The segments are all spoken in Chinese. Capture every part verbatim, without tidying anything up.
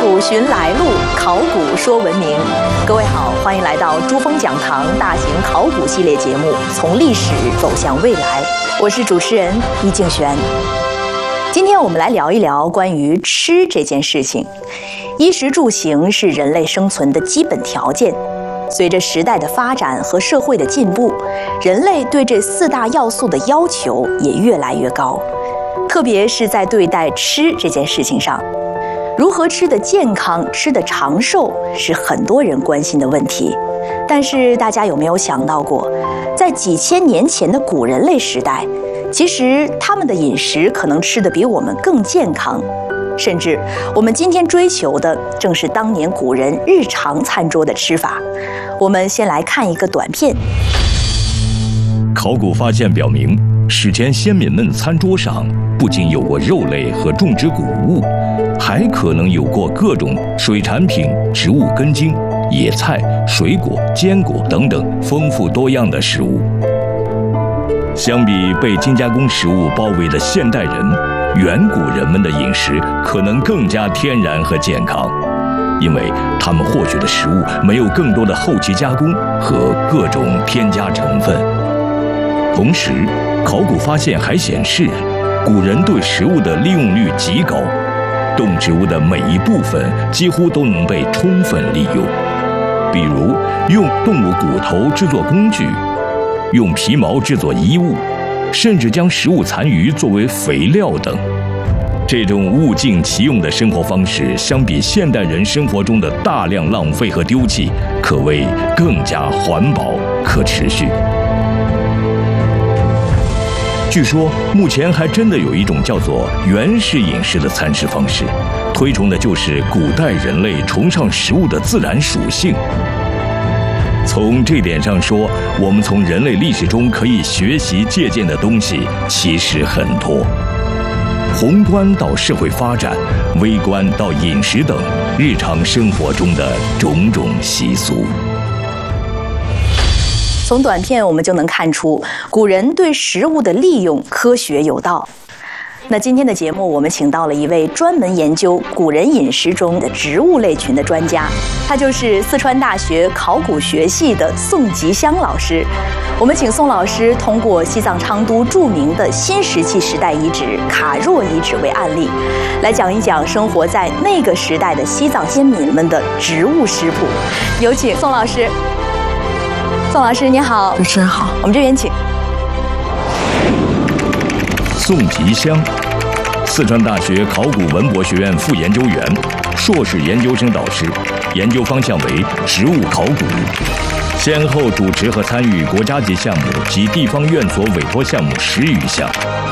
古寻来路，考古说文明。各位好，欢迎来到珠峰讲堂大型考古系列节目《从历史走向未来》，我是主持人易静璇。今天我们来聊一聊关于吃这件事情。衣食住行是人类生存的基本条件。随着时代的发展和社会的进步，人类对这四大要素的要求也越来越高。特别是在对待吃这件事情上，如何吃得健康、吃得长寿，是很多人关心的问题。但是大家有没有想到过，在几千年前的古人类时代，其实他们的饮食可能吃得比我们更健康，甚至我们今天追求的正是当年古人日常餐桌的吃法。我们先来看一个短片。 考古发现表明，史前先民们餐桌上不仅有过肉类和种植谷物，还可能有过各种水产品、植物根茎、野菜、水果、坚果等等丰富多样的食物。相比被精加工食物包围的现代人，远古人们的饮食可能更加天然和健康，因为他们获取的食物没有更多的后期加工和各种添加成分。同时，考古发现还显示，古人对食物的利用率极高，动植物的每一部分几乎都能被充分利用，比如用动物骨头制作工具，用皮毛制作衣物，甚至将食物残余作为肥料等。这种物尽其用的生活方式，相比现代人生活中的大量浪费和丢弃，可谓更加环保、可持续。据说，目前还真的有一种叫做原始饮食的餐食方式，推崇的就是古代人类崇尚食物的自然属性。从这点上说，我们从人类历史中可以学习借鉴的东西其实很多。宏观到社会发展，微观到饮食等日常生活中的种种习俗。 从短片我们就能看出，古人对食物的利用科学有道。那今天的节目，我们请到了一位专门研究古人饮食中的植物类群的专家，他就是四川大学考古学系的宋吉香老师。我们请宋老师通过西藏昌都著名的新石器时代遗址卡若遗址为案例，来讲一讲生活在那个时代的西藏先民们的植物食谱。有请宋老师。宋老师您好。 主持人好。 我们这边请。 宋吉香，四川大学考古文博学院副研究员、硕士研究生导师，研究方向为植物考古，先后主持和参与国家级项目及地方院所委托项目十余项。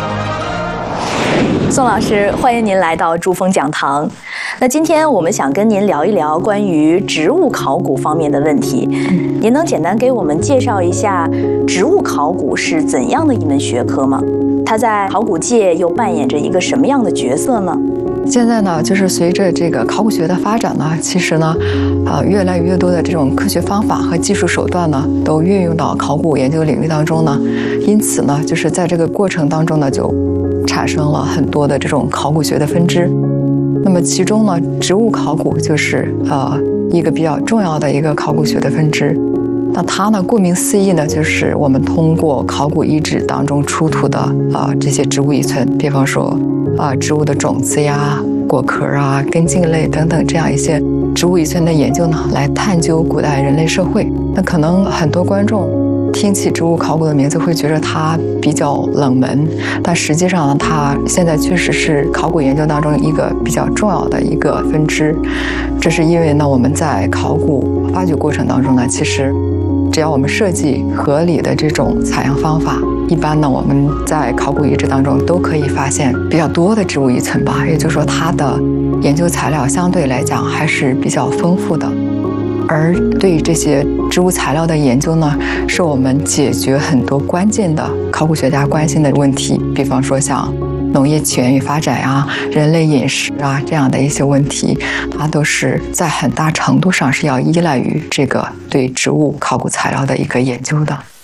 宋老师，欢迎您来到珠峰讲堂。那今天我们想跟您聊一聊关于植物考古方面的问题。您能简单给我们介绍一下植物考古是怎样的一门学科吗？它在考古界又扮演着一个什么样的角色呢？ 现在呢，就是随着这个考古学的发展呢，其实呢，呃，越来越多的这种科学方法和技术手段呢，都运用到考古研究领域当中呢。因此呢，就是在这个过程当中呢，就产生了很多的这种考古学的分支。那么其中呢，植物考古就是呃一个比较重要的一个考古学的分支。那它呢，顾名思义呢，就是我们通过考古遗址当中出土的啊、呃、这些植物遗存，比方说啊、呃、植物的种子呀、果壳啊、根茎类等等这样一些植物遗存的研究呢，来探究古代人类社会。那可能很多观众听起植物考古的名字会觉得它比较冷门，但实际上呢，它现在确实是考古研究当中一个比较重要的一个分支。这是因为呢，我们在考古发掘过程当中呢，其实只要我们设计合理的这种采样方法，一般呢，我们在考古遗址当中都可以发现比较多的植物遗存吧。也就是说，它的研究材料相对来讲还是比较丰富的。而对于这些植物材料的研究呢，是我们解决很多关键的考古学家关心的问题，比方说像农业起源与发展呀、人类饮食啊这样的一些问题，它都是在很大程度上是要依赖于这个对植物考古材料的一个研究的。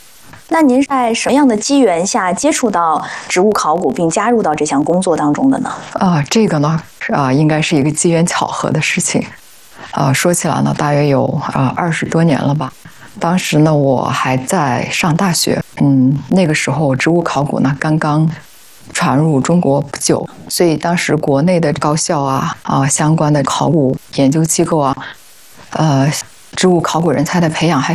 那您在什么样的机缘下接触到植物考古，并加入到这项工作当中的呢？ 啊，这个呢，啊，应该是一个机缘巧合的事情。啊，说起来呢，大约有啊二十多年了吧。当时呢，我还在上大学，嗯，那个时候植物考古呢刚刚传入中国不久，所以当时国内的高校啊啊相关的考古研究机构啊，呃，植物考古人才的培养还